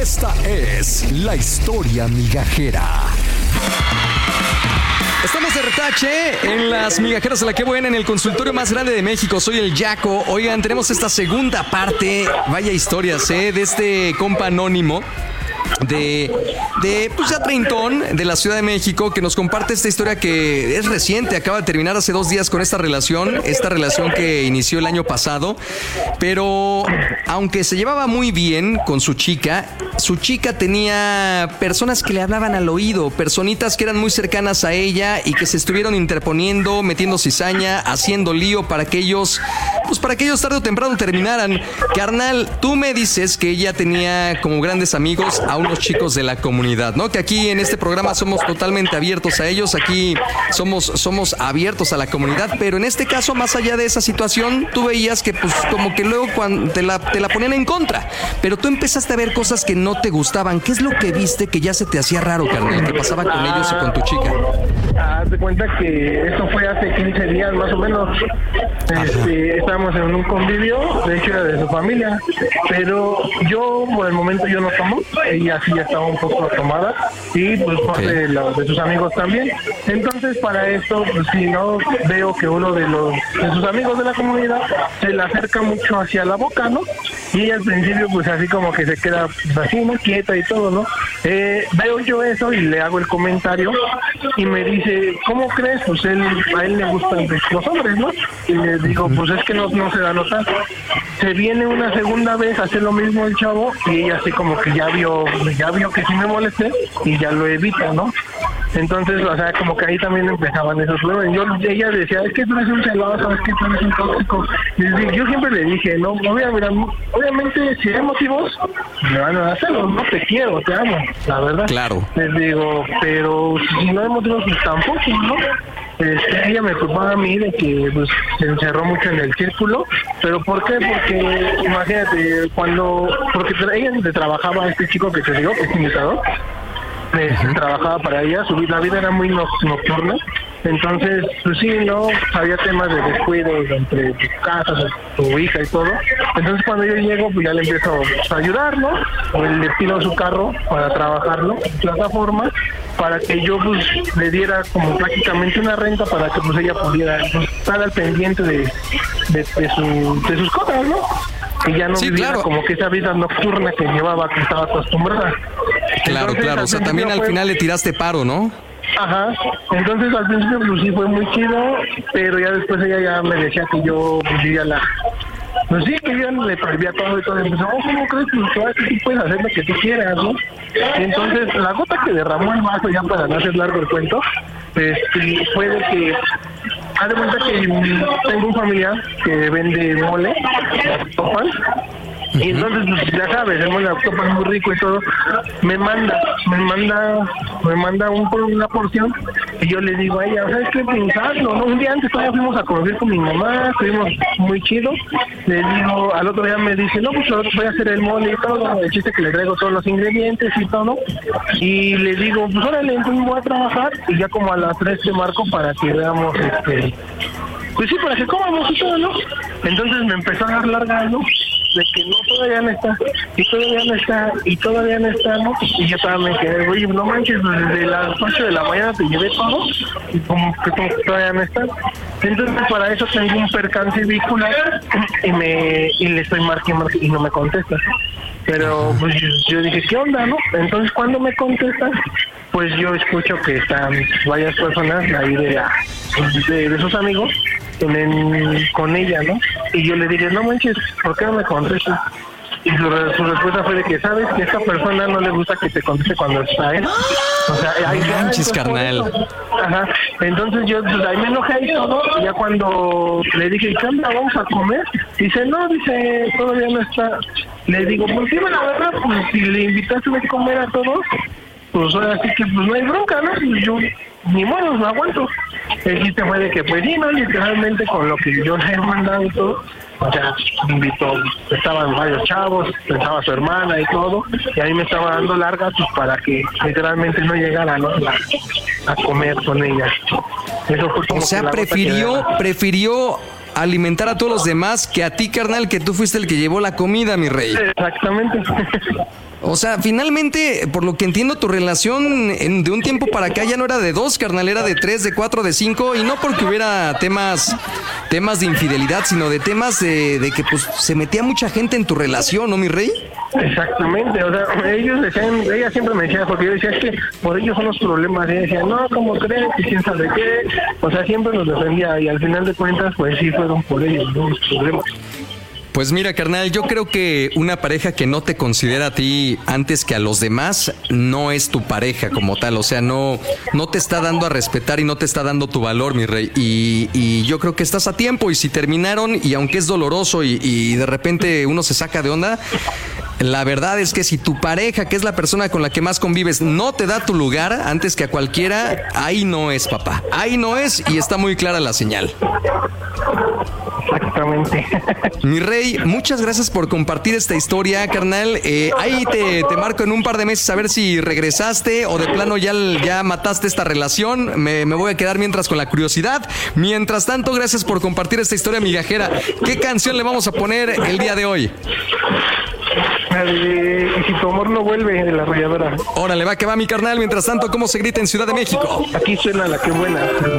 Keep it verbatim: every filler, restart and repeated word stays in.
Esta es la historia migajera. Estamos de retache en las migajeras de la que buena en el consultorio más grande de México. Soy el Yaco. Oigan, tenemos esta segunda parte, vaya historias, ¿eh? De este compa anónimo de, de pues ya treintón de la Ciudad de México, que nos comparte esta historia que es reciente, acaba de terminar hace dos días con esta relación, esta relación que inició el año pasado, pero aunque se llevaba muy bien con su chica, su chica tenía personas que le hablaban al oído, personitas que eran muy cercanas a ella y que se estuvieron interponiendo, metiendo cizaña, haciendo lío para que ellos, pues para que ellos tarde o temprano terminaran. Carnal, tú me dices que ella tenía como grandes amigos a unos chicos de la comunidad, ¿no? Que aquí en este programa somos totalmente abiertos a ellos, aquí somos, somos abiertos a la comunidad, pero en este caso, más allá de esa situación, tú veías que pues como que luego cuando te la, te la ponían en contra, pero tú empezaste a ver cosas que no te gustaban. ¿Qué es lo que viste que ya se te hacía raro, carnal, que pasaba con ellos y con tu chica? Haz de cuenta que esto fue hace quince días más o menos. Este, estábamos en un convivio, de hecho era de su familia, pero yo por el momento yo no tomo, ella sí ya estaba un poco tomada y pues parte okay. de, la, de sus amigos también. Entonces para esto, pues si no veo que uno de los de sus amigos de la comunidad se le acerca mucho hacia la boca, ¿no? Y ella al principio pues así como que se queda pues, así, ¿no? Quieta y todo, ¿no? Eh, veo yo eso y le hago el comentario y me dice, ¿cómo crees? Pues él, a él le gustan los hombres, ¿no? Y le digo, pues es que no, no se da a notar. Se viene una segunda vez a hacer lo mismo el chavo y ella así como que ya vio, ya vio que sí me molesté y ya lo evita, ¿no? Entonces, o sea, como que ahí también empezaban esos problemas. Yo, ella decía, es que tú eres un celoso, es que tú eres un tóxico. Yo siempre le dije, no, no, mira, mira, obviamente si hay motivos, me van a hacerlo, no te quiero, te amo, la verdad. Claro. Les digo, pero si no hay motivos, pues tampoco, ¿no? Este, ella me culpaba a mí de que pues, se encerró mucho en el círculo, pero ¿por qué? Porque imagínate, cuando, porque ella le trabajaba a este chico que te digo, que es imitador, eh, uh-huh. trabajaba para ella, su vida, la vida era muy no, nocturna, entonces, pues sí, no, había temas de descuidos entre tus casas, tu hija y todo, entonces cuando yo llego, pues ya le empiezo a ayudar, ¿no? O le pido su carro para trabajarlo en plataforma, para que yo pues le diera como prácticamente una renta para que pues ella pudiera pues, estar al pendiente de, de, de, su, de sus cosas, ¿no? Y ya no sí, viviera claro. como que esa vida nocturna que llevaba, que estaba acostumbrada. Claro, entonces, claro, o sea, también al fue... final le tiraste paro, ¿no? Ajá, entonces al principio pues sí fue muy chido, pero ya después ella ya me decía que yo pues, yo ya la... Pues sí, que yo le prohibía todo y todo. Y empezó, oh, ¿cómo crees que tú puedes hacer lo que tú quieras, no? Y entonces, la gota que derramó el vaso, ya para no hacer largo el cuento, este, fue de que, haz de cuenta que tengo un familiar que vende mole, Octopan, y entonces, pues, ya sabes, el mole Octopan es muy rico y todo, me manda, me manda, me manda un, una porción, y yo le digo a ella, ¿sabes qué? Pensarlo, ¿no? Un día antes todavía fuimos a conocer con mi mamá, estuvimos muy chido, le digo, al otro día me dice, no, pues voy a hacer el mole y todo, el chiste que le traigo todos los ingredientes y todo, y le digo, pues órale, entonces voy a trabajar, y ya como a las tres te marco para que veamos, este, pues sí, para que comamos y todo, ¿no? Entonces me empezó a dar larga, ¿no? De que no, todavía no está, y todavía no está, y todavía no está, ¿no? Y yo también me quedé, oye, no manches, desde las ocho de la mañana te llevé todo, y como que, como que todavía no está. Entonces para eso tengo un percance vehicular, y me y le estoy marcando y no me contesta. Pero pues yo, yo dije, ¿qué onda, no? Entonces cuando me contestan, pues yo escucho que están varias personas ahí de, la, de, de sus amigos en el, con ella, ¿no? Y yo le dije, no manches, ¿por qué no me contestas? Y su, su respuesta fue de que, ¿sabes? Que a esta persona no le gusta que te conteste cuando está él. O sea, ahí no manches, carnal. Ajá. Entonces yo pues, ahí me enojé y todo. Y ya cuando le dije, ¿qué onda? ¿Vamos a comer? Dice, no, dice, todavía no está. Le digo, pues sí, la verdad, pues si le invitaste a comer a todos, pues ahora sí que pues no hay bronca, ¿no? Y yo, ni modo, no aguanto. El chiste fue de que, pues sí, ¿no? Literalmente con lo que yo le he mandado y todo, o sea, me invitó, estaban varios chavos, estaba su hermana y todo, y ahí me estaba dando largas pues, para que literalmente no llegara, ¿no? A, a comer con ella. Eso fue como o sea, prefirió, prefirió alimentar a todos los demás que a ti, carnal, que tú fuiste el que llevó la comida, mi rey. Exactamente. O sea, finalmente, por lo que entiendo, tu relación en, de un tiempo para acá ya no era de dos, carnal, era de tres, de cuatro, de cinco, y no porque hubiera temas, temas de infidelidad, sino de temas de, de que pues se metía mucha gente en tu relación, ¿no, mi rey? Exactamente, o sea, ellos decían, ella siempre me decía, porque yo decía, es que por ellos son los problemas, y ella decía, no, ¿cómo crees? ¿Y quién sabe qué? O sea, siempre nos defendía, y al final de cuentas, pues sí fueron por ellos, ¿no? Los problemas. Pues mira, carnal, yo creo que una pareja que no te considera a ti antes que a los demás no es tu pareja como tal. O sea, no, no te está dando a respetar y no te está dando tu valor, mi rey. Y, y yo creo que estás a tiempo. Y si terminaron, y aunque es doloroso y, y de repente uno se saca de onda, la verdad es que si tu pareja, que es la persona con la que más convives, no te da tu lugar antes que a cualquiera, ahí no es, papá. Ahí no es, y está muy clara la señal. Exactamente. Mi rey, muchas gracias por compartir esta historia, carnal. Eh, ahí te, te marco en un par de meses a ver si regresaste o de plano ya, ya mataste esta relación. Me, me voy a quedar mientras con la curiosidad. Mientras tanto, gracias por compartir esta historia migajera. ¿Qué canción le vamos a poner el día de hoy? Eh, y si tu amor no vuelve, de La Arrolladora. Órale, va que va, mi carnal. Mientras tanto, ¿cómo se grita en Ciudad de México? Aquí suena La Que Buena.